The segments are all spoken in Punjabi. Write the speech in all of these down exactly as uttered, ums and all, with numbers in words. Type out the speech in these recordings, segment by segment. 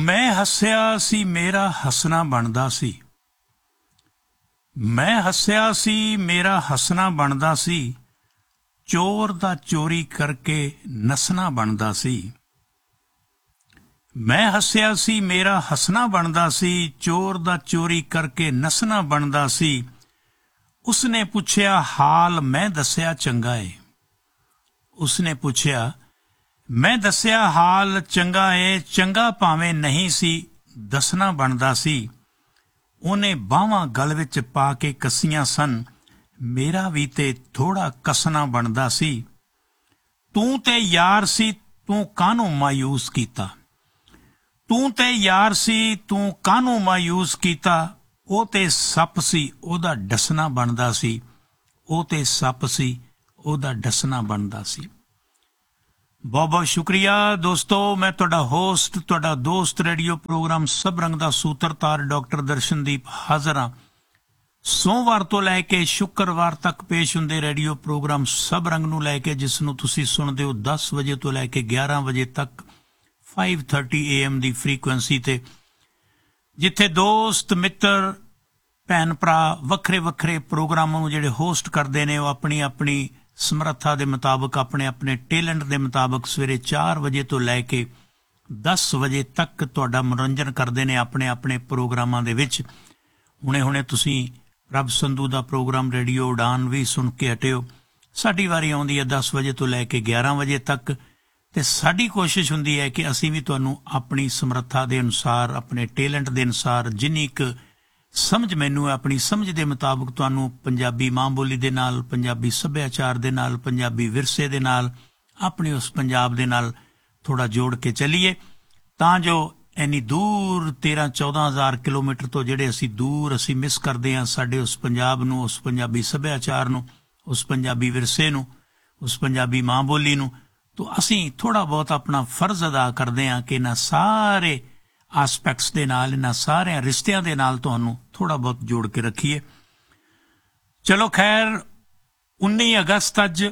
मैं हस्या सी मेरा हसना बनदा सी। मैं हस्या सी मेरा हसना बनदा सी। चोर दा चोरी करके नसना बनदा सी। मैं हस्या सी मेरा हसना बनदा सी। चोर दा चोरी करके नसना बनदा सी। उसने पुछया हाल मैं दस्या चंगा है। उसने पुछया मैं दस्या हाल चंगा है। चंगा भावें नहीं सी दसना बनदा सी। उन्हें बाहवां गल विच पा के कसियां सन। मेरा भी ते थोड़ा कसना बनदा सी। तू ते यार सी तू कानू मायूस कीता। तू ते यार सी तू कानू मायूस कीता। ओ ते सप सी ओदा डसना बनदा सी। ओ ते सप सी ओदा डसना बनदा सी। बहुत बहुत शुक्रिया दोस्तों। मैं तुहाडा होस्ट तुहाडा दोस्त रेडियो प्रोग्राम सब रंग दा सूत्रधार डॉक्टर दर्शनदीप हाज़र हाँ। सोमवार तो लैके शुक्रवार तक पेश हुंदे रेडियो प्रोग्राम सब रंग नूं लैके जिसनूं तुसीं सुणदे हो दस बजे तो लैके ग्यारह बजे तक five thirty A am the frequency ते, जिथे दोस्त मित्र भैन भरा वखरे वखरे प्रोग्रामां नूं जिहड़े होस्ट करदे ने ओह अपनी अपनी समर्था के मुताबिक अपने अपने टैलेंट के मुताबिक सवेरे चार बजे तो लैके दस बजे तक तुहाडा मनोरंजन करते हैं अपने अपने प्रोग्रामां दे विच। हुणे हुणे तुसीं रब संधू का प्रोग्राम रेडियो उड़ान भी सुन के हटे हो। साडी वारी आउंदी है दस बजे तो लैके ग्यारह बजे तक। ते साडी कोशिश हुंदी है कि असीं भी तुहानूं अपनी समर्था के अनुसार अपने टैलेंट के अनुसार जिन्नी क समझ मैनू है अपनी समझ के मुताबिक तुहानूं पंजाबी मां बोली दे नाल पंजाबी सभ्याचार दे नाल पंजाबी विरसे दे नाल अपने उस पंजाब दे नाल थोड़ा जोड़ के चलीए तां जो इन्नी दूर तेरह चौदह हज़ार किलोमीटर तो जिहड़े असीं दूर असीं मिस करदे हां साडे उस पंजाब नूं उस पंजाबी सभ्याचार नूं उस पंजाबी विरसे नूं उस पंजाबी मां बोली नूं, तो असीं थोड़ा बहुत अपना फर्ज अदा करदे हां कि इन्हां सारे आसपैक्ट्स दे नाल इन्हां सारे रिश्तियां दे नाल तुहानूं थोड़ा बहुत जोड़ के रखिए। चलो खैर उन्नीस अगस्त अज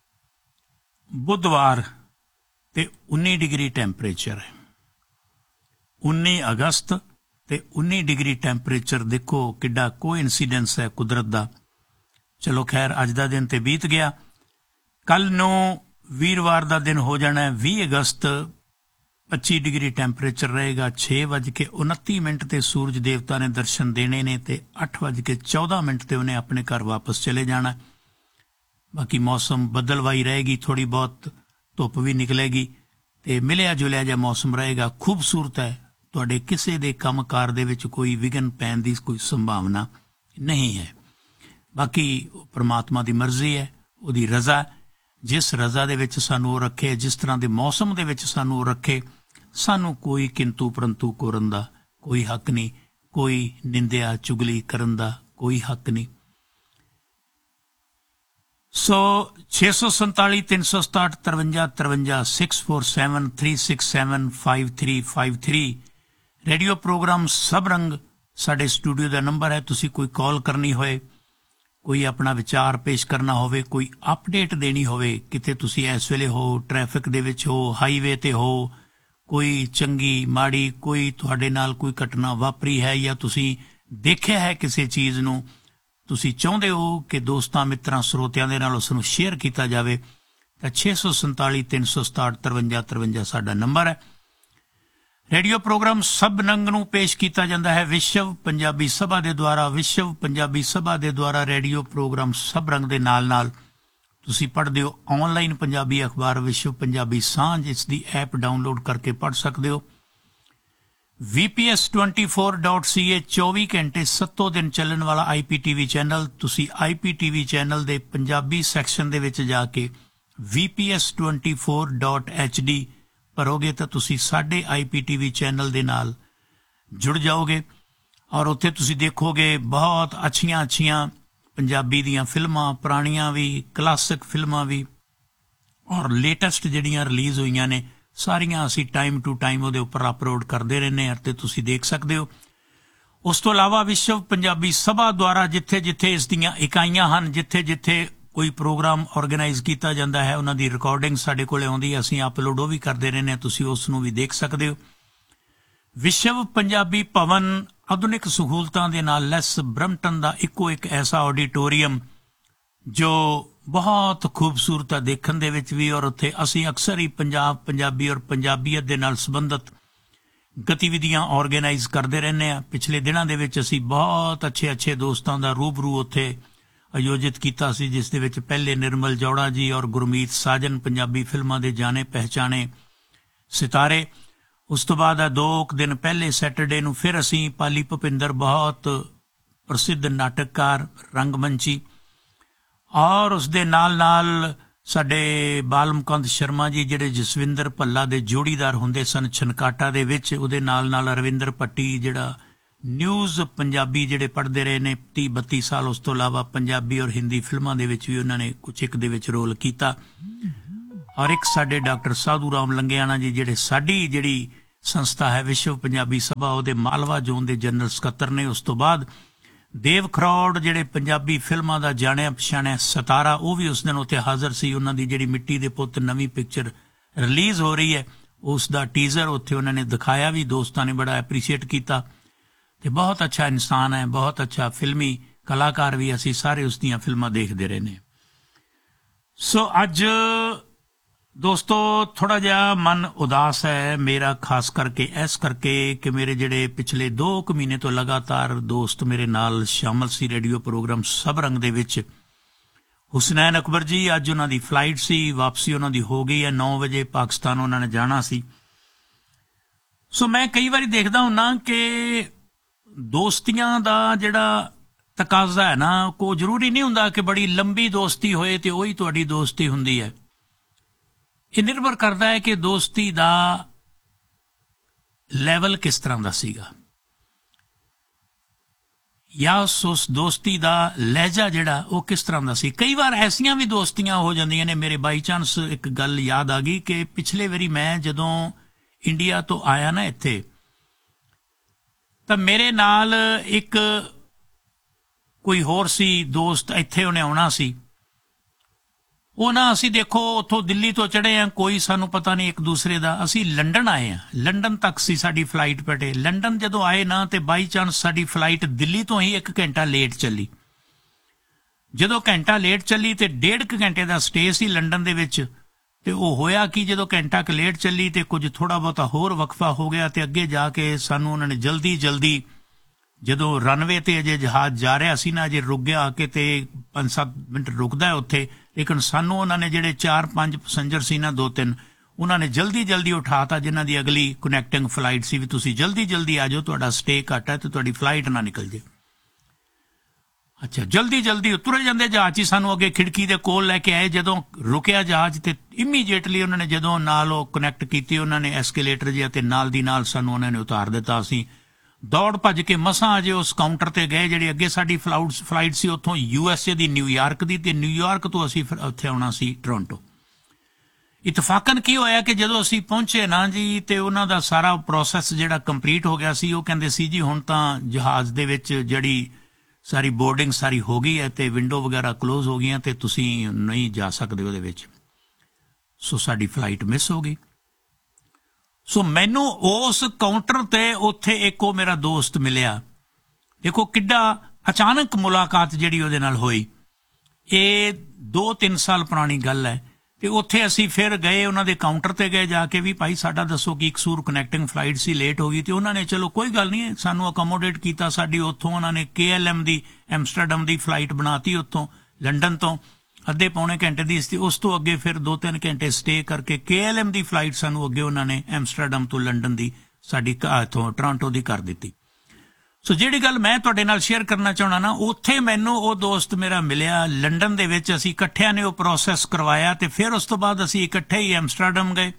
बुधवार ते उन्नीस डिग्री टैंपरेचर है। उन्नीस अगस्त ते उन्नीस डिग्री टैंपरेचर देखो किड्डा कोई इंसीडेंस है कुदरत दा। चलो खैर अज दा दिन ते बीत गया। कल नौ वीरवार दा दिन हो जाना है बीस अगस्त। पच्चीस डिग्री टैंपरेचर रहेगा। छे बज के उनती मिनट ते सूरज देवता ने दर्शन देने ने ते अठ बज के चौदह मिनट ते उन्हें अपने घर वापस चले जाना। बाकी मौसम बदलवाई रहेगी, थोड़ी बहुत धुप भी निकलेगी ते मिलिया जुलिया जिहा मौसम रहेगा। खूबसूरत है। तुहाडे किसी दे काम कार दे विच कोई विघन पैण दी कोई संभावना नहीं है। बाकी परमात्मा दी मर्जी है, उहदी रज़ा। जिस रज़ा दे विच सानूं ओह रखे, जिस तरह दे मौसम दे विच सानूं ओह रखे, सानू कोई किंतु परंतु करन दा कोई हक नहीं, कोई निंदिया चुगली करन दा कोई हक नहीं। सो छे सौ संताली तीन सौ सताहठ तरवंजा तरवंजा six four seven three six seven five three five three radio programme सब रंग साडे स्टूडियो का नंबर है। तुसी कोई कॉल करनी होए, कोई अपना विचार पेश करना होवे, कोई अपडेट देनी होवे, किते तुसी इस वेले हो ट्रैफिक दे विच हो, हाईवे ते हो, कोई चंगी माड़ी कोई तुहाडे नाल कोई घटना वापरी है या तुसी देखिया है किसी चीज़ नूं, तुसी चाहुंदे हो कि दोस्तां मित्रां स्रोतियां दे नाल उस नूं शेयर कीता जावे तां छे सौ संताली तीन सौ सताहठ तरवंजा तरवंजा साडा नंबर है। रेडियो प्रोग्राम सब नंग नूं पेश किया जाता है विश्व पंजाबी सभा के द्वारा। विश्व पंजाबी सभा के द्वारा रेडियो प्रोग्राम सब रंग के नाल नाल तुसी पढ़ते हो ऑनलाइन पंजाबी अखबार विश्व पंजाबी सांझ, इसकी ऐप डाउनलोड करके पढ़ सकते हो। V P S twenty four dot C ए चौबी घंटे सत्तों दिन चलने वाला I P T V channel. तुसी I P T V channel के पंजाबी सैक्शन दे विच जाके V P S twenty four dot H D भरोगे तो तुसी साडे I P T V channel दे नाल जुड़ जाओगे और उत्थे तुसी देखोगे बहुत अच्छियां अच्छियां पंजाबी दियां फिल्मां, पुरानियां भी, क्लासिक फिल्मां भी और लेटेस्ट जिहड़ियां रिलीज़ होईयां ने सारियां असी टाइम टू टाइम उहदे उपर अपलोड करते रहने ते तुसी देख सकते हो। उस तो इलावा विश्व पंजाबी सभा द्वारा जिथे जिथे इस दियां इकाइयां हन, जिथे जिथे कोई प्रोग्राम ऑर्गेनाइज किया जाता है, उन्हां दी रिकॉर्डिंग साडे कोल आउंदी है, असीं अपलोड वो भी करते रहने, तुसी उस नूं भी देख सकते हो। ਵਿਸ਼ਵ ਪੰਜਾਬੀ ਭਵਨ ਆਧੁਨਿਕ ਸਹੂਲਤਾਂ ਦੇ ਨਾਲ ਲੈਸ ਬਰੰਪਟਨ ਦਾ ਇੱਕੋ ਇੱਕ ਐਸਾ ਆਡੀਟੋਰੀਅਮ ਜੋ ਬਹੁਤ ਖੂਬਸੂਰਤ ਹੈ ਦੇਖਣ ਦੇ ਵਿੱਚ ਵੀ, ਔਰ ਉੱਥੇ ਅਸੀਂ ਅਕਸਰ ਹੀ ਪੰਜਾਬ ਪੰਜਾਬੀ ਔਰ ਪੰਜਾਬੀਅਤ ਦੇ ਨਾਲ ਸੰਬੰਧਿਤ ਗਤੀਵਿਧੀਆਂ ਆਰਗੇਨਾਈਜ਼ ਕਰਦੇ ਰਹਿੰਦੇ ਹਾਂ। ਪਿਛਲੇ ਦਿਨਾਂ ਦੇ ਵਿੱਚ ਅਸੀਂ ਬਹੁਤ ਅੱਛੇ ਅੱਛੇ ਦੋਸਤਾਂ ਦਾ ਰੂਬਰੂ ਉੱਥੇ ਆਯੋਜਿਤ ਕੀਤਾ ਸੀ, ਜਿਸ ਦੇ ਵਿੱਚ ਪਹਿਲੇ ਨਿਰਮਲ ਜੌੜਾ ਜੀ ਔਰ ਗੁਰਮੀਤ ਸਾਜਨ ਪੰਜਾਬੀ ਫਿਲਮਾਂ ਦੇ ਜਾਣੇ ਪਹਿਚਾਣੇ ਸਿਤਾਰੇ। ਉਸ ਤੋਂ ਬਾਅਦ ਆ ਦੋ ਕੁ ਦਿਨ ਪਹਿਲੇ ਸੈਟਰਡੇ ਨੂੰ ਫਿਰ ਅਸੀਂ ਪਾਲੀ ਭੁਪਿੰਦਰ ਬਹੁਤ ਪ੍ਰਸਿੱਧ ਨਾਟਕਕਾਰ ਰੰਗਮੰਚੀ, ਔਰ ਉਸ ਦੇ ਨਾਲ ਨਾਲ ਸਾਡੇ ਬਾਲਮਕੰਦ ਸ਼ਰਮਾ ਜੀ ਜਿਹੜੇ ਜਸਵਿੰਦਰ ਭੱਲਾ ਦੇ ਜੋੜੀਦਾਰ ਹੁੰਦੇ ਸਨ ਛਨਕਾਟਾ ਦੇ ਵਿੱਚ, ਉਹਦੇ ਨਾਲ ਨਾਲ ਰਵਿੰਦਰ ਭੱਟੀ ਜਿਹੜਾ ਨਿਊਜ਼ ਪੰਜਾਬੀ ਜਿਹੜੇ ਪੜ੍ਹਦੇ ਰਹੇ ਨੇ ਤੀਹ ਬੱਤੀ ਸਾਲ, ਉਸ ਤੋਂ ਇਲਾਵਾ ਪੰਜਾਬੀ ਔਰ ਹਿੰਦੀ ਫਿਲਮਾਂ ਦੇ ਵਿੱਚ ਵੀ ਉਹਨਾਂ ਨੇ ਕੁਛ ਇੱਕ ਦੇ ਵਿੱਚ ਰੋਲ ਕੀਤਾ। ਔਰ ਇੱਕ ਸਾਡੇ ਡਾਕਟਰ ਸਾਧੂ ਰਾਮ ਲੰਗਿਆਣਾ ਜੀ ਜਿਹੜੇ ਸਾਡੀ ਜਿਹੜੀ ਸੰਸਥਾ ਹੈ ਵਿਸ਼ਵ ਪੰਜਾਬੀ ਸਭਾ ਉਹਦੇ ਮਾਲਵਾ ਜ਼ੋਨ ਦੇ ਜਨਰਲ ਸਕੱਤਰ ਨੇ। ਉਸ ਤੋਂ ਬਾਅਦ ਦੇਵ ਖਰੋੜ ਜਿਹੜੇ ਪੰਜਾਬੀ ਫਿਲਮਾਂ ਦਾ ਜਾਣਿਆ ਪਛਾਣਿਆ ਸਿਤਾਰਾ, ਉਹ ਵੀ ਉਸ ਦਿਨ ਉੱਥੇ ਹਾਜ਼ਰ ਸੀ। ਉਹਨਾਂ ਦੀ ਜਿਹੜੀ ਮਿੱਟੀ ਦੇ ਪੁੱਤ ਨਵੀਂ ਪਿਕਚਰ ਰਿਲੀਜ਼ ਹੋ ਰਹੀ ਹੈ ਉਸ ਦਾ ਟੀਜ਼ਰ ਉੱਥੇ ਉਹਨਾਂ ਨੇ ਦਿਖਾਇਆ ਵੀ, ਦੋਸਤਾਂ ਨੇ ਬੜਾ ਐਪਰੀਸ਼ੀਏਟ ਕੀਤਾ। ਤੇ ਬਹੁਤ ਅੱਛਾ ਇਨਸਾਨ ਹੈ, ਬਹੁਤ ਅੱਛਾ ਫਿਲਮੀ ਕਲਾਕਾਰ ਵੀ, ਅਸੀਂ ਸਾਰੇ ਉਸ ਦੀਆਂ ਫਿਲਮਾਂ ਦੇਖਦੇ ਰਹੇ ਨੇ। ਸੋ ਅੱਜ ਦੋਸਤੋ ਥੋੜ੍ਹਾ ਜਿਹਾ ਮਨ ਉਦਾਸ ਹੈ ਮੇਰਾ, ਖਾਸ ਕਰਕੇ ਇਸ ਕਰਕੇ ਕਿ ਮੇਰੇ ਜਿਹੜੇ ਪਿਛਲੇ ਦੋ ਕੁ ਮਹੀਨੇ ਤੋਂ ਲਗਾਤਾਰ ਦੋਸਤ ਮੇਰੇ ਨਾਲ ਸ਼ਾਮਲ ਸੀ ਰੇਡੀਓ ਪ੍ਰੋਗਰਾਮ ਸਭ ਰੰਗ ਦੇ ਵਿੱਚ, ਹੁਸਨੈਨ ਅਕਬਰ ਜੀ ਅੱਜ ਉਹਨਾਂ ਦੀ ਫਲਾਈਟ ਸੀ, ਵਾਪਸੀ ਉਹਨਾਂ ਦੀ ਹੋ ਗਈ ਹੈ ਨੌ ਵਜੇ, ਪਾਕਿਸਤਾਨ ਉਹਨਾਂ ਨੇ ਜਾਣਾ ਸੀ। ਸੋ ਮੈਂ ਕਈ ਵਾਰੀ ਦੇਖਦਾ ਹੁੰਨਾ ਕਿ ਦੋਸਤੀਆਂ ਦਾ ਜਿਹੜਾ ਤਕਾਜ਼ਾ ਹੈ ਨਾ, ਕੋਈ ਜ਼ਰੂਰੀ ਨਹੀਂ ਹੁੰਦਾ ਕਿ ਬੜੀ ਲੰਬੀ ਦੋਸਤੀ ਹੋਏ ਤੇ ਉਹੀ ਤੁਹਾਡੀ ਦੋਸਤੀ ਹੁੰਦੀ ਹੈ। ਇਹ ਨਿਰਭਰ ਕਰਦਾ ਹੈ ਕਿ ਦੋਸਤੀ ਦਾ ਲੈਵਲ ਕਿਸ ਤਰ੍ਹਾਂ ਦਾ ਸੀਗਾ, ਜਾਂ ਉਸ ਦੋਸਤੀ ਦਾ ਲਹਿਜਾ ਜਿਹੜਾ ਉਹ ਕਿਸ ਤਰ੍ਹਾਂ ਦਾ ਸੀ। ਕਈ ਵਾਰ ਐਸੀਆਂ ਵੀ ਦੋਸਤੀਆਂ ਹੋ ਜਾਂਦੀਆਂ ਨੇ। ਮੇਰੇ ਬਾਈ ਚਾਂਸ ਇੱਕ ਗੱਲ ਯਾਦ ਆ ਗਈ ਕਿ ਪਿਛਲੇ ਵਾਰੀ ਮੈਂ ਜਦੋਂ ਇੰਡੀਆ ਤੋਂ ਆਇਆ ਨਾ ਇੱਥੇ, ਤਾਂ ਮੇਰੇ ਨਾਲ ਇੱਕ ਕੋਈ ਹੋਰ ਸੀ ਦੋਸਤ, ਇੱਥੇ ਉਹਨੇ ਆਉਣਾ ਸੀ। ਉਹ ਨਾ ਅਸੀਂ ਦੇਖੋ ਉੱਥੋਂ ਦਿੱਲੀ ਤੋਂ ਚੜ੍ਹੇ ਹਾਂ, ਕੋਈ ਸਾਨੂੰ ਪਤਾ ਨਹੀਂ ਇੱਕ ਦੂਸਰੇ ਦਾ। ਅਸੀਂ ਲੰਡਨ ਆਏ ਹਾਂ, ਲੰਡਨ ਤੱਕ ਸੀ ਸਾਡੀ ਫਲਾਈਟ ਪਟੇ। ਲੰਡਨ ਜਦੋਂ ਆਏ ਨਾ ਤੇ ਬਾਈ ਚਾਂਸ ਸਾਡੀ ਫਲਾਈਟ ਦਿੱਲੀ ਤੋਂ ਹੀ ਇੱਕ ਘੰਟਾ ਲੇਟ ਚੱਲੀ। ਜਦੋਂ ਘੰਟਾ ਲੇਟ ਚੱਲੀ ਤੇ ਡੇਢ ਕੁ ਘੰਟੇ ਦਾ ਸਟੇ ਸੀ ਲੰਡਨ ਦੇ ਵਿੱਚ। ਤੇ ਉਹ ਹੋਇਆ ਕਿ ਜਦੋਂ ਘੰਟਾ ਕੁ ਲੇਟ ਚੱਲੀ ਤੇ ਕੁਝ ਥੋੜ੍ਹਾ ਬਹੁਤਾ ਹੋਰ ਵਕਫਾ ਹੋ ਗਿਆ ਤੇ ਅੱਗੇ ਜਾ ਕੇ ਸਾਨੂੰ ਉਹਨਾਂ ਨੇ ਜਲਦੀ ਜਲਦੀ, ਜਦੋਂ ਰਨਵੇ ਤੇ ਅਜੇ ਜਹਾਜ਼ ਜਾ ਰਿਹਾ ਸੀ ਨਾ, ਅਜੇ ਰੁਕ ਗਿਆ ਆ ਕੇ ਤੇ ਪੰਜ ਸੱਤ ਮਿੰਟ ਰੁਕਦਾ ਉੱਥੇ, ਲੇਕਿਨ ਸਾਨੂੰ ਉਹਨਾਂ ਨੇ ਜਿਹੜੇ ਚਾਰ ਪੰਜ ਪੈਸੰਜਰ ਸੀ ਨਾ, ਦੋ ਤਿੰਨ, ਉਹਨਾਂ ਨੇ ਜਲਦੀ ਜਲਦੀ ਉਠਾਤਾ, ਜਿਨ੍ਹਾਂ ਦੀ ਅਗਲੀ ਕਨੈਕਟਿੰਗ ਫਲਾਈਟ ਸੀ ਵੀ ਤੁਸੀਂ ਜਲਦੀ ਜਲਦੀ ਆ ਜਾਓ, ਤੁਹਾਡਾ ਸਟੇ ਘੱਟ ਹੈ ਤੇ ਤੁਹਾਡੀ ਫਲਾਈਟ ਨਾ ਨਿਕਲ ਜੇ। ਅੱਛਾ, ਜਲਦੀ ਜਲਦੀ ਉਤਰੇ ਜਾਂਦੇ ਜਹਾਜ਼ 'ਚ, ਸਾਨੂੰ ਅੱਗੇ ਖਿੜਕੀ ਦੇ ਕੋਲ ਲੈ ਕੇ ਆਏ। ਜਦੋਂ ਰੁਕਿਆ ਜਹਾਜ਼ ਤੇ ਇਮੀਡੀਏਟਲੀ ਉਹਨਾਂ ਨੇ ਜਦੋਂ ਨਾਲ ਉਹ ਕਨੈਕਟ ਕੀਤੀ, ਉਹਨਾਂ ਨੇ ਐਸਕੇਲੇਟਰ ਜਿਹਾ ਤੇ ਨਾਲ ਦੀ ਨਾਲ ਸਾਨੂੰ ਉਹਨਾਂ ਨੇ ਉਤਾਰ ਦਿੱਤਾ। ਅਸੀਂ ਦੌੜ ਭੱਜ ਕੇ ਮਸਾਂ ਅਜੇ ਉਸ ਕਾਊਂਟਰ ਤੇ ਗਏ ਜਿਹੜੀ ਅੱਗੇ ਸਾਡੀ ਫਲਾਊਟ ਫਲਾਈਟ ਸੀ ਉੱਥੋਂ U S A the, New York ਦੀ, ਤੇ ਨਿਊਯਾਰਕ ਤੋਂ ਅਸੀਂ ਫਿਰ ਉੱਥੇ ਆਉਣਾ ਸੀ ਟੋਰਾਂਟੋ। ਇਤਫਾਕਨ ਕੀ ਹੋਇਆ ਕਿ ਜਦੋਂ ਅਸੀਂ ਪਹੁੰਚੇ ਨਾ ਜੀ ਤੇ ਉਹਨਾਂ ਦਾ ਸਾਰਾ ਪ੍ਰੋਸੈਸ ਜਿਹੜਾ ਕੰਪਲੀਟ ਹੋ ਗਿਆ ਸੀ। ਉਹ ਕਹਿੰਦੇ ਸੀ ਜੀ ਹੁਣ ਤਾਂ ਜਹਾਜ਼ ਦੇ ਵਿੱਚ ਜਿਹੜੀ ਸਾਰੀ ਬੋਰਡਿੰਗ ਸਾਰੀ ਹੋ ਗਈ ਹੈ ਤੇ ਵਿੰਡੋ ਵਗੈਰਾ ਕਲੋਜ਼ ਹੋ ਗਈਆਂ ਤੇ ਤੁਸੀਂ ਨਹੀਂ ਜਾ ਸਕਦੇ ਉਹਦੇ ਵਿੱਚ। ਸੋ ਸਾਡੀ ਫਲਾਈਟ ਮਿਸ ਹੋ ਗਈ। ਸੋ ਮੈਨੂੰ ਉਸ ਕਾਊਂਟਰ ਤੇ ਉੱਥੇ ਇੱਕ ਉਹ ਮੇਰਾ ਦੋਸਤ ਮਿਲਿਆ। ਦੇਖੋ ਕਿੱਡਾ ਅਚਾਨਕ ਮੁਲਾਕਾਤ ਜਿਹੜੀ ਉਹਦੇ ਨਾਲ ਹੋਈ। ਇਹ ਦੋ ਤਿੰਨ ਸਾਲ ਪੁਰਾਣੀ ਗੱਲ ਹੈ। ਤੇ ਉੱਥੇ ਅਸੀਂ ਫਿਰ ਗਏ, ਉਹਨਾਂ ਦੇ ਕਾਊਂਟਰ ਤੇ ਗਏ ਜਾ ਕੇ ਵੀ ਭਾਈ ਸਾਡਾ ਦੱਸੋ ਕੀ ਕਸੂਰ, ਕਨੈਕਟਿੰਗ ਫਲਾਈਟ ਸੀ, ਲੇਟ ਹੋ ਗਈ। ਤੇ ਉਹਨਾਂ ਨੇ ਚਲੋ ਕੋਈ ਗੱਲ ਨਹੀਂ ਸਾਨੂੰ ਅਕੋਮੋਡੇਟ ਕੀਤਾ। ਸਾਡੀ ਉੱਥੋਂ ਉਹਨਾਂ ਨੇ ਕੇ ਐਲ ਐਮ ਦੀ ਐਮਸਟਰਡਮ ਦੀ ਫਲਾਈਟ ਬਣਾਤੀ, ਉੱਥੋਂ ਲੰਡਨ ਤੋਂ ਅੱਧੇ ਪੌਣੇ ਘੰਟੇ ਦੀ ਸੀ। ਉਸ ਤੋਂ ਅੱਗੇ ਫਿਰ ਦੋ ਤਿੰਨ ਘੰਟੇ ਸਟੇ ਕਰਕੇ ਕੇ ਐਲ ਐਮ ਦੀ ਫਲਾਈਟ ਸਾਨੂੰ ਅੱਗੇ ਉਹਨਾਂ ਨੇ ਐਮਸਟਰਡਮ ਤੋਂ ਲੰਡਨ ਦੀ ਸਾਡੀ ਇੱਥੋਂ ਟੋਰਾਂਟੋ ਦੀ ਕਰ ਦਿੱਤੀ। ਸੋ ਜਿਹੜੀ ਗੱਲ ਮੈਂ ਤੁਹਾਡੇ ਨਾਲ ਸ਼ੇਅਰ ਕਰਨਾ ਚਾਹੁੰਦਾ ਨਾ, ਉੱਥੇ ਮੈਨੂੰ ਉਹ ਦੋਸਤ ਮੇਰਾ ਮਿਲਿਆ ਲੰਡਨ ਦੇ ਵਿੱਚ। ਅਸੀਂ ਇਕੱਠਿਆਂ ਨੇ ਉਹ ਪ੍ਰੋਸੈਸ ਕਰਵਾਇਆ ਤੇ ਫਿਰ ਉਸ ਤੋਂ ਬਾਅਦ ਅਸੀਂ ਇਕੱਠੇ ਹੀ ਐਮਸਟਰਡਮ ਗਏ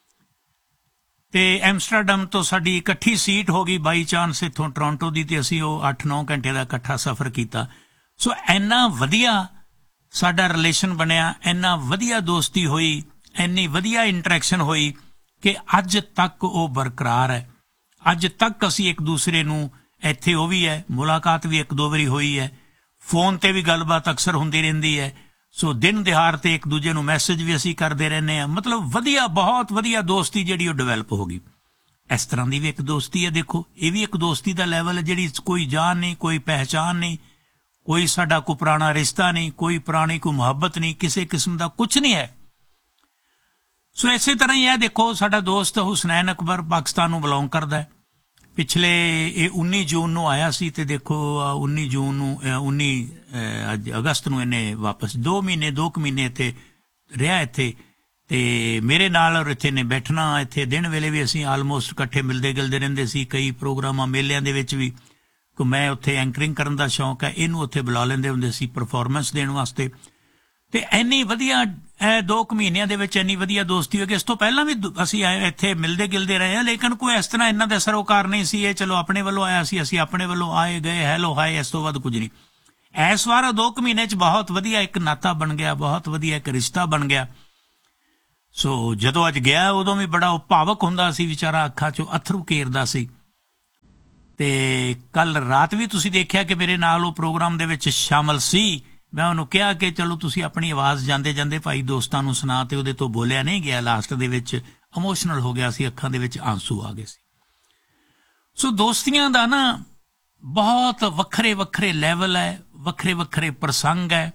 ਤੇ ਐਮਸਟਰਡਮ ਤੋਂ ਸਾਡੀ ਇਕੱਠੀ ਸੀਟ ਹੋ ਗਈ ਬਾਈ ਚਾਂਸ ਇੱਥੋਂ ਟੋਰਾਂਟੋ ਦੀ, ਤੇ ਅਸੀਂ ਉਹ ਅੱਠ ਨੌ ਘੰਟੇ ਦਾ ਇਕੱਠਾ ਸਫ਼ਰ ਕੀਤਾ। ਸੋ ਇੰਨਾ ਵਧੀਆ ਸਾਡਾ ਰਿਲੇਸ਼ਨ ਬਣਿਆ, ਇੰਨਾ ਵਧੀਆ ਦੋਸਤੀ ਹੋਈ, ਇੰਨੀ ਵਧੀਆ ਇੰਟਰੈਕਸ਼ਨ ਹੋਈ ਕਿ ਅੱਜ ਤੱਕ ਉਹ ਬਰਕਰਾਰ ਹੈ। ਅੱਜ ਤੱਕ ਅਸੀਂ ਇੱਕ ਦੂਸਰੇ ਨੂੰ, ਇੱਥੇ ਉਹ ਵੀ ਹੈ, ਮੁਲਾਕਾਤ ਵੀ ਇੱਕ ਦੋ ਵਾਰੀ ਹੋਈ ਹੈ, ਫੋਨ ਤੇ ਵੀ ਗੱਲਬਾਤ ਅਕਸਰ ਹੁੰਦੀ ਰਹਿੰਦੀ ਹੈ। ਸੋ ਦਿਨ ਦਿਹਾੜ ਤੇ ਇੱਕ ਦੂਜੇ ਨੂੰ ਮੈਸੇਜ ਵੀ ਅਸੀਂ ਕਰਦੇ ਰਹਿੰਦੇ ਹਾਂ। ਮਤਲਬ ਵਧੀਆ, ਬਹੁਤ ਵਧੀਆ ਦੋਸਤੀ ਜਿਹੜੀ ਉਹ ਡਿਵੈਲਪ ਹੋ ਗਈ। ਇਸ ਤਰ੍ਹਾਂ ਦੀ ਵੀ ਇੱਕ ਦੋਸਤੀ ਹੈ। ਦੇਖੋ, ਇਹ ਵੀ ਇੱਕ ਦੋਸਤੀ ਦਾ ਲੈਵਲ ਹੈ ਜਿਹੜੀ ਕੋਈ ਜਾਨ ਨਹੀਂ, ਕੋਈ ਪਹਿਚਾਨ ਨਹੀਂ, ਕੋਈ ਸਾਡਾ ਕੋਈ ਪੁਰਾਣਾ ਰਿਸ਼ਤਾ ਨਹੀਂ, ਕੋਈ ਪੁਰਾਣੀ ਕੋਈ ਮੁਹੱਬਤ ਨਹੀਂ, ਕਿਸੇ ਕਿਸਮ ਦਾ ਕੁਝ ਨਹੀਂ ਹੈ। ਸੋ ਇਸੇ ਤਰ੍ਹਾਂ ਹੀ ਹੈ। ਦੇਖੋ, ਸਾਡਾ ਦੋਸਤ ਹੁਸਨੈਨ ਅਕਬਰ ਪਾਕਿਸਤਾਨ ਨੂੰ ਬਿਲੋਂਗ ਕਰਦਾ ਹੈ। ਪਿਛਲੇ ਇਹ ਉੱਨੀ ਜੂਨ ਨੂੰ ਆਇਆ ਸੀ ਤੇ ਦੇਖੋ ਉੱਨੀ ਜੂਨ ਨੂੰ ਉੱਨੀ ਅੱਜ ਅਗਸਤ ਨੂੰ ਇਹਨੇ ਵਾਪਸ ਦੋ ਮਹੀਨੇ ਦੋ ਕੁ ਮਹੀਨੇ ਇੱਥੇ ਰਿਹਾ ਇੱਥੇ ਤੇ ਮੇਰੇ ਨਾਲ ਔਰ ਇੱਥੇ ਨੇ ਬੈਠਣਾ। ਇੱਥੇ ਦਿਨ ਵੇਲੇ ਵੀ ਅਸੀਂ ਆਲਮੋਸਟ ਇਕੱਠੇ ਮਿਲਦੇ ਗਿਲਦੇ ਰਹਿੰਦੇ ਸੀ। ਕਈ ਪ੍ਰੋਗਰਾਮਾਂ ਮੇਲਿਆਂ ਦੇ ਵਿੱਚ ਵੀ ਕਿ ਮੈਂ ਉੱਥੇ ਐਂਕਰਿੰਗ ਕਰਨ ਦਾ ਸ਼ੌਂਕ ਹੈ, ਇਹਨੂੰ ਉੱਥੇ ਬੁਲਾ ਲੈਂਦੇ ਹੁੰਦੇ ਸੀ ਪਰਫਾਰਮੈਂਸ ਦੇਣ ਵਾਸਤੇ। ਤੇ ਇੰਨੀ ਵਧੀਆ ਇਹ ਦੋ ਕੁ ਮਹੀਨਿਆਂ ਦੇ ਵਿੱਚ ਇੰਨੀ ਵਧੀਆ ਦੋਸਤੀ ਹੋ ਗਈ। ਇਸ ਤੋਂ ਪਹਿਲਾਂ ਵੀ ਅਸੀਂ ਇੱਥੇ ਮਿਲਦੇ ਗਿਲਦੇ ਰਹੇ ਹਾਂ, ਲੇਕਿਨ ਕੋਈ ਇਸ ਤਰ੍ਹਾਂ ਇਹਨਾਂ ਦਾ ਸਰੋਕਾਰ ਨਹੀਂ ਸੀ। ਇਹ ਚਲੋ ਆਪਣੇ ਵੱਲੋਂ ਆਇਆ ਸੀ, ਅਸੀਂ ਆਪਣੇ ਵੱਲੋਂ ਆਏ ਗਏ, ਹੈਲੋ ਹਾਏ, ਇਸ ਤੋਂ ਵੱਧ ਕੁਝ ਨਹੀਂ। ਇਸ ਵਾਰ ਦੋ ਕੁ ਮਹੀਨੇ 'ਚ ਬਹੁਤ ਵਧੀਆ ਇੱਕ ਨਾਤਾ ਬਣ ਗਿਆ, ਬਹੁਤ ਵਧੀਆ ਇੱਕ ਰਿਸ਼ਤਾ ਬਣ ਗਿਆ। ਸੋ ਜਦੋਂ ਅੱਜ ਗਿਆ ਉਦੋਂ ਵੀ ਬੜਾ ਭਾਵਕ ਹੁੰਦਾ ਸੀ ਵਿਚਾਰਾ, ਅੱਖਾਂ 'ਚੋਂ ਅਥਰੂ ਕੇਰਦਾ ਸੀ। ਤੇ ਕੱਲ ਰਾਤ ਵੀ ਤੁਸੀਂ ਦੇਖਿਆ ਕਿ ਮੇਰੇ ਨਾਲ ਉਹ ਪ੍ਰੋਗਰਾਮ ਦੇ ਵਿੱਚ ਸ਼ਾਮਲ ਸੀ। ਮੈਂ ਉਹਨੂੰ ਕਿਹਾ ਕਿ ਚਲੋ ਤੁਸੀਂ ਆਪਣੀ ਆਵਾਜ਼ ਜਾਂਦੇ ਜਾਂਦੇ ਭਾਈ ਦੋਸਤਾਂ ਨੂੰ ਸੁਣਾ, ਤੇ ਉਹਦੇ ਤੋਂ ਬੋਲਿਆ ਨਹੀਂ ਗਿਆ। ਲਾਸਟ ਦੇ ਵਿੱਚ ਇਮੋਸ਼ਨਲ ਹੋ ਗਿਆ ਸੀ, ਅੱਖਾਂ ਦੇ ਵਿੱਚ ਆਂਸੂ ਆ ਗਏ ਸੀ। ਸੋ ਦੋਸਤੀਆਂ ਦਾ ਨਾ ਬਹੁਤ ਵੱਖਰੇ ਵੱਖਰੇ ਲੈਵਲ ਹੈ, ਵੱਖਰੇ ਵੱਖਰੇ ਪ੍ਰਸੰਗ ਹੈ,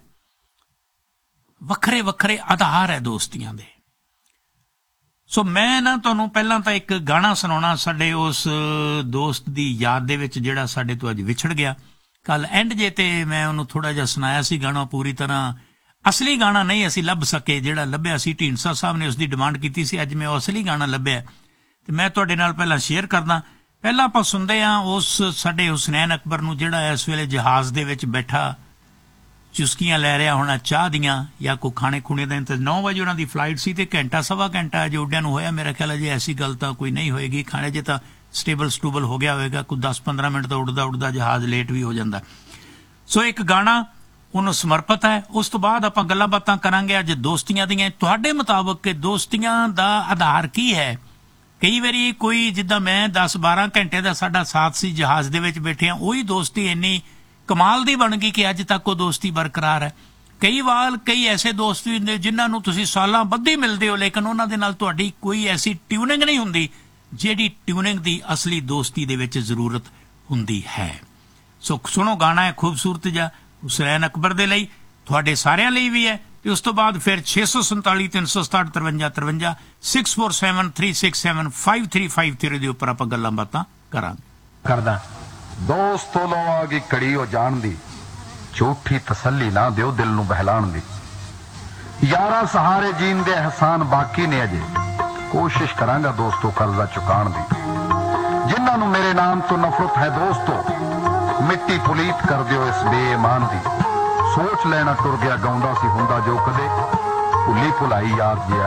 ਵੱਖਰੇ ਵੱਖਰੇ ਆਧਾਰ ਹੈ ਦੋਸਤੀਆਂ ਦੇ। ਸੋ ਮੈਂ ਨਾ ਤੁਹਾਨੂੰ ਪਹਿਲਾਂ ਤਾਂ ਇੱਕ ਗਾਣਾ ਸੁਣਾਉਣਾ ਸਾਡੇ ਉਸ ਦੋਸਤ ਦੀ ਯਾਦ ਦੇ ਵਿੱਚ ਜਿਹੜਾ ਸਾਡੇ ਤੋਂ ਅੱਜ ਵਿਛੜ ਗਿਆ। ਕੱਲ ਐਂਡ ਜੇ ਤੇ ਮੈਂ ਉਹਨੂੰ ਥੋੜਾ ਜਿਹਾ ਸੁਣਾਇਆ ਸੀ ਗਾਣਾ, ਪੂਰੀ ਤਰ੍ਹਾਂ ਅਸਲੀ ਗਾਣਾ ਨਹੀਂ ਅਸੀਂ ਲੱਭ ਸਕੇ। ਜਿਹੜਾ ਲੱਭਿਆ ਸੀ ਢੀਂਡਸਾ ਸਾਹਿਬ ਨੇ ਉਸਦੀ ਡਿਮਾਂਡ ਕੀਤੀ ਸੀ, ਅੱਜ ਮੈਂ ਉਹ ਅਸਲੀ ਗਾਣਾ ਲੱਭਿਆ ਤੇ ਮੈਂ ਤੁਹਾਡੇ ਨਾਲ ਪਹਿਲਾਂ ਸ਼ੇਅਰ ਕਰਦਾ। ਪਹਿਲਾਂ ਆਪਾਂ ਸੁਣਦੇ ਹਾਂ ਉਸ ਸਾਡੇ ਹੁਸਨੈਨ ਅਕਬਰ ਨੂੰ ਜਿਹੜਾ ਇਸ ਵੇਲੇ ਜਹਾਜ਼ ਦੇ ਵਿੱਚ ਬੈਠਾ ਚੁਸਕੀਆਂ ਲੈ ਰਿਹਾ ਹੋਣਾ ਚਾਹ ਦੀਆਂ ਜਾਂ ਕੋਈ ਖਾਣੇ ਖੂਣੇ ਦਾ। ਤੇ ਨੌ ਵਜੇ ਉਹਨਾਂ ਦੀ ਫਲਾਈਟ ਸੀ ਤੇ ਘੰਟਾ ਸਵਾ ਘੰਟਾ ਅਜੇ ਉੱਡਿਆਂ ਨੂੰ ਹੋਇਆ। ਮੇਰਾ ਖਿਆਲ ਹੈ ਜੇ ਐਸੀ ਗੱਲ ਤਾਂ ਕੋਈ ਨਹੀਂ ਹੋਏਗੀ। ਖਾਣੇ ਜੇ ਤਾਂ ਸਟੇਬਲ ਸਟੂਬਲ ਹੋ ਗਿਆ ਹੋਵੇਗਾ, ਕੋਈ ਦਸ ਪੰਦਰਾਂ ਮਿੰਟ ਤਾਂ ਉੱਡਦਾ ਉੱਡਦਾ ਜਹਾਜ਼ ਲੇਟ ਵੀ ਹੋ ਜਾਂਦਾ। ਸੋ ਇੱਕ ਗਾਣਾ ਉਹਨੂੰ ਸਮਰਪਿਤ ਹੈ। ਉਸ ਤੋਂ ਬਾਅਦ ਆਪਾਂ ਗੱਲਾਂ ਬਾਤਾਂ ਕਰਾਂਗੇ ਅੱਜ ਦੋਸਤੀਆਂ ਦੀਆਂ। ਤੁਹਾਡੇ ਮੁਤਾਬਕ ਕਿ ਦੋਸਤੀਆਂ ਦਾ ਆਧਾਰ ਕੀ ਹੈ? ਕਈ ਵਾਰੀ ਕੋਈ ਜਿੱਦਾਂ ਮੈਂ ਦਸ ਬਾਰਾਂ ਘੰਟੇ ਦਾ ਸਾਡਾ ਸਾਥ ਸੀ ਜਹਾਜ਼ ਦੇ ਵਿੱਚ ਬੈਠੇ ਹਾਂ, ਉਹੀ ਦੋਸਤੀ ਇੰਨੀ ਕਮਾਲ ਦੀ ਬਣ ਗਈ ਕਿ ਅੱਜ ਤੱਕ ਉਹ ਦੋਸਤੀ ਬਰਕਰਾਰ ਹੈ। ਕਈ ਵਾਰ ਕਈ ਐਸੇ ਦੋਸਤ ਵੀ ਹੁੰਦੇ ਜਿਨ੍ਹਾਂ ਨੂੰ ਤੁਸੀਂ ਸਾਲਾਂ ਬੱਧੀ ਮਿਲਦੇ ਹੋ, ਲੇਕਿਨ ਉਹਨਾਂ ਦੇ ਨਾਲ ਤੁਹਾਡੀ ਕੋਈ ਐਸੀ ਟਿਊਨਿੰਗ ਨਹੀਂ ਹੁੰਦੀ ਜਿਹੜੀ ਟਿਊਨਿੰਗ ਦੀ ਅਸਲੀ ਦੋਸਤੀ ਦੇ ਵਿੱਚ ਜ਼ਰੂਰਤ ਹੁੰਦੀ ਹੈ। ਸੋ ਸੁਣੋ, ਗਾਣਾ ਹੈ ਖੂਬਸੂਰਤ ਜਿਹਾ ਹੁਸਨੈਨ ਅਕਬਰ ਦੇ ਲਈ, ਤੁਹਾਡੇ ਸਾਰਿਆਂ ਲਈ ਵੀ ਹੈ। ਤੇ ਉਸ ਤੋਂ ਬਾਅਦ ਫਿਰ ਛੇ ਸੌ ਸੰਤਾਲੀ ਤਿੰਨ ਸੌ ਸਤਾਹਠ ਤਰਵੰਜਾ ਤਰਵੰਜਾ six four seven three six seven five three five three ਦੇ ਉੱਪਰ ਆਪਾਂ ਗੱਲਾਂ ਬਾਤਾਂ ਕਰਾਂਗੇ। ਕਰਦਾ ਦੋਸਤੋ ਲੋ ਆ ਗਈ ਕੜੀ ਹੋ ਜਾਣ ਦੀ, ਝੂਠੀ ਤਸੱਲੀ ਨਾ ਦਿਓ ਦਿਲ ਨੂੰ ਬਹਿਲਾਣ ਦੀ। ਯਾਰਾਂ ਸਹਾਰੇ ਜੀਣ ਦੇ ਅਹਿਸਾਨ ਬਾਕੀ ਨੇ ਅਜੇ, ਕੋਸ਼ਿਸ਼ ਕਰਾਂਗਾ ਦੋਸਤੋ ਕਰਜ਼ਾ ਚੁਕਾਉਣ ਦੀ। ਜਿਨ੍ਹਾਂ ਨੂੰ ਮੇਰੇ ਨਾਮ ਤੋਂ ਨਫ਼ਰਤ ਹੈ ਦੋਸਤੋ, ਮਿੱਟੀ ਪੁਲੀਤ ਕਰ ਦਿਓ ਇਸ ਬੇਈਮਾਨ ਦੀ। ਸੋਚ ਲੈਣਾ ਟੁਰ ਗਿਆ ਗਾਉਂਦਾ ਸੀ ਹੁੰਦਾ ਜੋ ਕਦੇ, ਭੁੱਲੀ ਭੁਲਾਈ ਯਾਦ ਜਿਹਾ